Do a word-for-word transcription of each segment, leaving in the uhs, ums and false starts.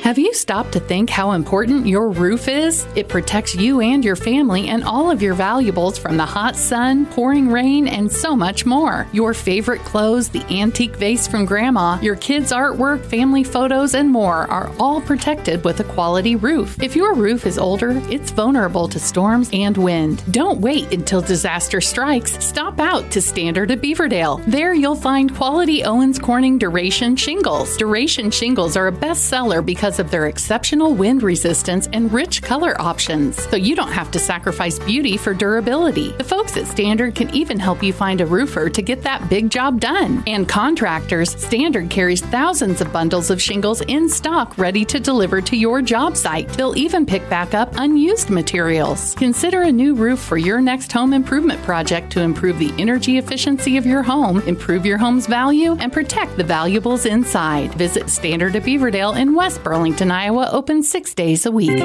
Have you stopped to think how important your roof is? It protects you and your family and all of your valuables from the hot sun, pouring rain, and so much more. Your favorite clothes, the antique vase from Grandma, your kids' artwork, family photos, and more are all protected with a quality roof. If your roof is older, it's vulnerable to storms and wind. Don't wait until disaster strikes. Stop out to Standard of Beaverdale. There you'll find quality Owens Corning Duration shingles. Duration shingles are a bestseller because of their exceptional wind resistance and rich color options, so you don't have to sacrifice beauty for durability. The folks at Standard can even help you find a roofer to get that big job done. And contractors, Standard carries thousands of bundles of shingles in stock ready to deliver to your job site. They'll even pick back up unused materials. Consider a new roof for your next home improvement project to improve the energy efficiency of your home, improve your home's value, and protect the valuables inside. Visit Standard of Beaverdale in West Burlington, Iowa, open six days a week.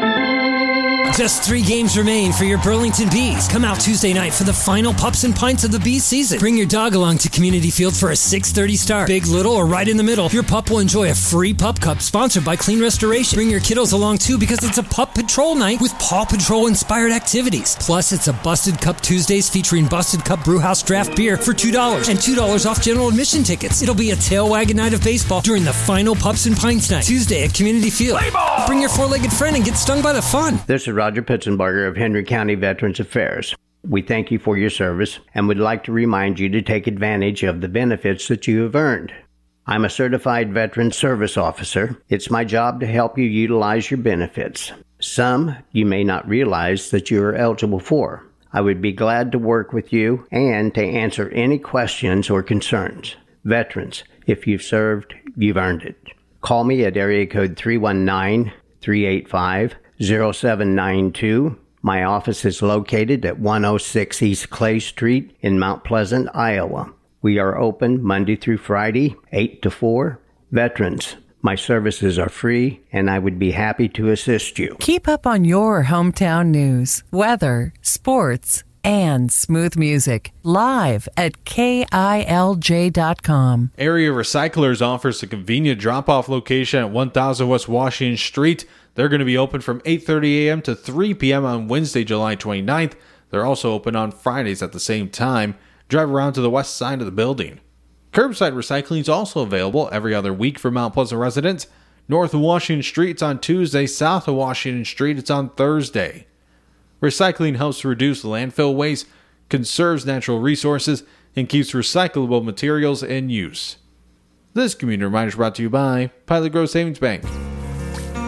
Just three games remain for your Burlington Bees. Come out Tuesday night for the final Pups and Pints of the Bees season. Bring your dog along to Community Field for a six thirty start. Big, little, or right in the middle, your pup will enjoy a free Pup Cup sponsored by Clean Restoration. Bring your kiddos along too because it's a Pup Patrol night with Paw Patrol inspired activities. Plus, it's a Busted Cup Tuesdays featuring Busted Cup Brewhouse draft beer for two dollars and two dollars off general admission tickets. It'll be a tail wagging night of baseball during the final Pups and Pints night, Tuesday at Community Field. Bring your four-legged friend and get stung by the fun. This is Roger Pitzenbarger of Henry County Veterans Affairs. We thank you for your service and would like to remind you to take advantage of the benefits that you have earned. I'm a certified veteran service officer. It's my job to help you utilize your benefits. Some you may not realize that you are eligible for. I would be glad to work with you and to answer any questions or concerns. Veterans, if you've served, you've earned it. Call me at area code three one nine, three eight five, zero seven nine two. My office is located at one oh six East Clay Street in Mount Pleasant, Iowa. We are open Monday through Friday, eight to four. Veterans, my services are free, and I would be happy to assist you. Keep up on your hometown news, weather, sports, and smooth music live at K I L J dot com. Area Recyclers offers a convenient drop-off location at one thousand West Washington Street. They're going to be open from eight thirty a.m. to three p.m. on Wednesday, July twenty-ninth. They're also open on Fridays at the same time. Drive around to the west side of the building. Curbside recycling is also available every other week for Mount Pleasant residents. North of Washington Street, it's on Tuesday. South of Washington Street, it's on Thursday. Recycling helps to reduce landfill waste, conserves natural resources, and keeps recyclable materials in use. This community reminder is brought to you by Pilot Grove Savings Bank.